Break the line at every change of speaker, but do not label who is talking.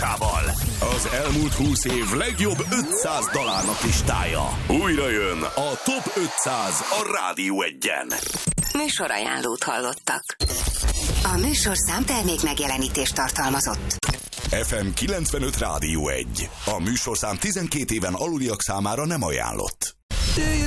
tudásával. Az elmúlt 20 év legjobb 500 dalárnak listája. Újra jön a Top 500 a Rádió Egyen.
Műsorajánlót hallottak. A műsorszám termék megjelenítést tartalmazott.
FM 95 Rádió 1. A műsorszám 12 éven aluliak számára nem ajánlott.